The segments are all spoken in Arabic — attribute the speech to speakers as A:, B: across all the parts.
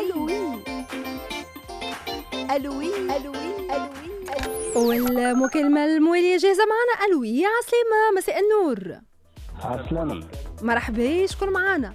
A: ألوي ألوي ألوي ألوي.
B: والمكالمة الموالية جاهزة معنا. ألوي عسلامة، مساء النور.
C: عسلامة.
B: مرحبا، شكون معنا؟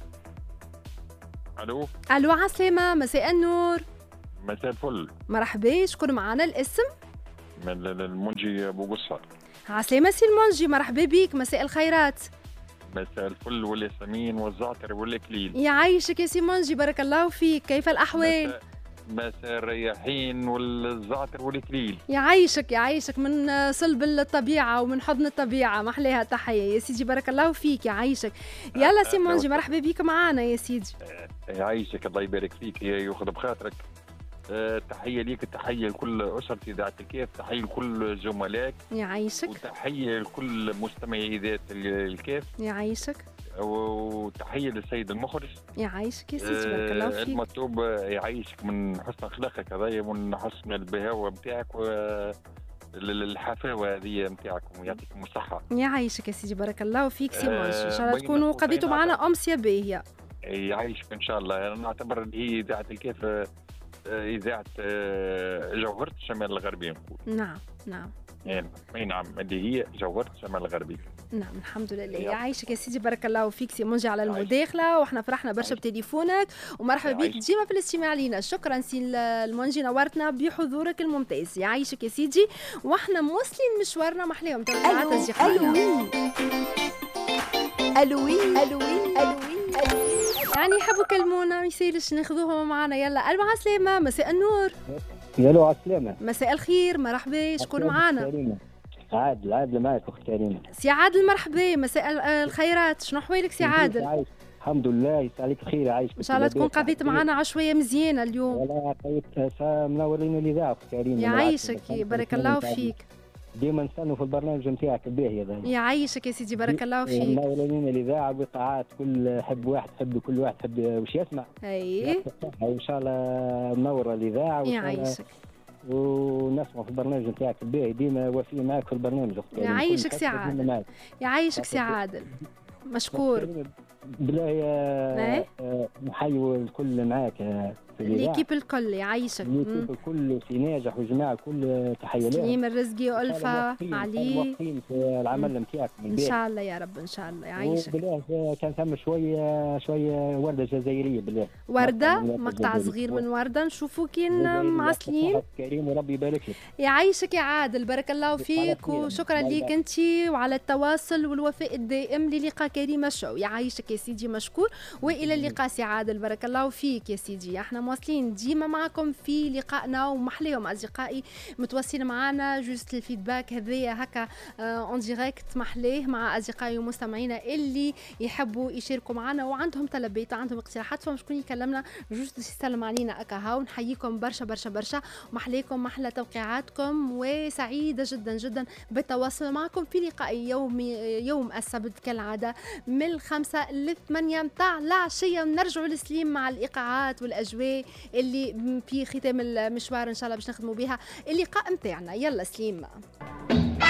C: الو.
B: ألو عسلامة، مساء النور.
C: مساء الفل.
B: مرحبا، شكون معنا؟ الاسم؟
C: من المنجي ابو قصه.
B: عسلامة سي المنجي، مرحبا بيك، مساء الخيرات.
C: مساء الفل والياسمين والزعتر والاكليل.
B: يعيشك يا سي منجي، بارك الله فيك، كيف الأحوال؟
C: مساء الرياحين والزعتر والاكليل.
B: يعيشك من صلب الطبيعة ومن حضن الطبيعة، محليها تحية يا سيدي، بارك الله فيك، يعيشك. يلا سي منجي، مرحبا بيك معنا يا سيدي.
C: يعيشك، الله يبارك فيك، ياخذ بخاطرك. تحية ليك، تحية لكل أسرة إذاعة الكيف، تحية لكل زملائك،
B: يعيشك.
C: وتحية لكل مستمعي إذاعة الكيف،
B: يعيشك.
C: وتحية للسيد المخرج.
B: يعيشك يا سيدي، بارك الله فيك.
C: المطلوب يعيشك من حسن أخلاقك هذايا، من حسن البهاوة نتاعك الحفاوة هذه نتاعكم، يعطيكم الصحة.
B: يعيشك يا سيدي، بارك الله فيك سي منجي، إن شاء الله تكونوا قضيتوا معنا أمسية باهية.
C: يعيشك إن شاء الله. أنا نعتبر أن هي إذاعة الكيف إذاعة جوهرة الشمال الغربي نقول.
B: نعم نعم.
C: اي نعم، اللي هي جوهرة الشمال الغربي.
B: نعم الحمد لله. يعيشك يا سيدي، بارك الله فيك سي منجي على المداخلة، وإحنا فرحنا برشا بتليفونك، ومرحبا بك ديما في الاستماع لينا. شكرا سي المنجي، نورتنا بحضورك الممتاز. يعيشك يا سيدي، وإحنا موصلين مشوارنا محليهم تبعات أصدقائنا.
A: ألوي ألوي ألوي
B: يعني يحبوا يكلمونا، ما يسالش ناخذوهم معنا. يلا ألو عسلامة، مساء النور.
D: يالو عسلامة.
B: مساء الخير، مرحبا، شكون معنا؟
D: عادل معك أخت كريمة.
B: سي عادل مرحبا، مساء الخيرات، شنو أحوالك سي عادل؟
D: الحمد لله، يسعدك خير، عايشك.
B: إن شاء الله تكون قضيت معنا عشوية مزيانة اليوم.
D: والله قضيت منورين الإذاعة أخت كريمة.
B: يعيشك، بارك الله فيك.
D: ديما نستنوا في البرنامج نتاعك الباهي هذا.
B: يعيشك يا سيدي، بارك الله فيك.
D: منورين الإذاعة بقاعات، كل حب واحد حب، كل واحد حب وش يسمع.
B: أي.
D: وإن شاء الله منورة الإذاعة.
B: يعيشك.
D: ونسمع في البرنامج نتاعك الباهي، ديما وفي معك في البرنامج أخت كريمة.
B: يعيشك سي عادل. يعيشك سي عادل، مشكور.
D: بالله نحيوا الكل معاك في
B: ليكيب الكل. يعيشك.
D: ليكيب الكل في ناجح وجماعة كل تحية لهم.
B: سليم الرزقي وألفا علي.
D: موفقين في العمل نتاعك
B: إن شاء الله يا رب، إن شاء الله. يعيشك.
D: بالله كان ثم شوية وردة جزائرية بالله.
B: وردة، مقطع صغير من وردة نشوفوا كين معسلين.
D: كريم وربي يبارك لك.
B: يعيشك يا عادل، بارك الله فيك، وشكرا ليك أنت وعلى التواصل والوفاء الدائم للقاء كريم الشو. يعيشك يا سيدي، مشكور، وإلى اللقاء سي عادل، بارك الله فيك يا سيدي. احنا مواصلين ديما معكم في لقائنا، ومحليهم أصدقائي متواصلين معنا، جوست الفيدباك هذايا هكا اون ديريكت محليه مع أصدقائي ومستمعينا اللي يحبوا يشاركوا معنا وعندهم طلبات وعندهم اقتراحات، فهم شكون يكلمنا جوست يسلم علينا أكا هاو. نحييكم برشا برشا برشا، ومحليكم محلى توقيعاتكم، وسعيدة جدا جدا بالتواصل معكم في لقاء يوم السبت كالعادة من 5 ل8 متاع العشية. نرجعوا لسليم مع الإيقاعات والأجواء اللي في ختام المشوار إن شاء الله باش نخدموا بها اللقاء متاعنا. يلا سليم.